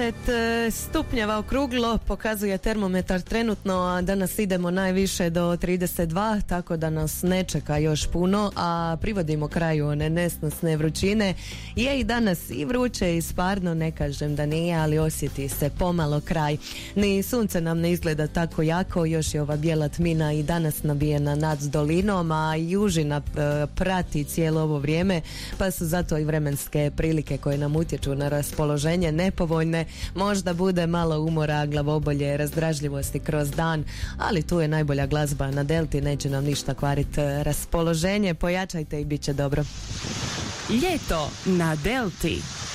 Stupnjeva okruglo pokazuje termometar trenutno, a danas idemo najviše do 32, tako da nas ne čeka još puno, a privodimo kraju one nesnosne vrućine. Je i danas i vruće i sparno, ne kažem da nije, ali osjeti se pomalo kraj. Ni sunce nam ne izgleda tako jako, još je ova bijela tmina i danas nabijena nad dolinom, a južina prati cijelo ovo vrijeme, pa su zato i vremenske prilike koje nam utječu na raspoloženje nepovoljne. Možda bude malo umora, glavobolje, razdražljivosti kroz dan, ali tu je najbolja glazba na Delti, neće nam ništa kvariti raspoloženje. Pojačajte i bit će dobro. Ljeto na Delti.